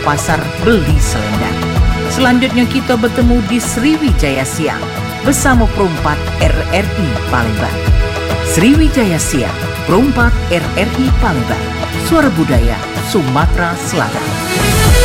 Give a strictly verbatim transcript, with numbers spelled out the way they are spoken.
pasar beli selendang. Selanjutnya kita bertemu di Sriwijaya Siang bersama Perompak R R I Palembang. Sriwijaya Siang, Perompak R R I Palembang, suara budaya Sumatera Selatan.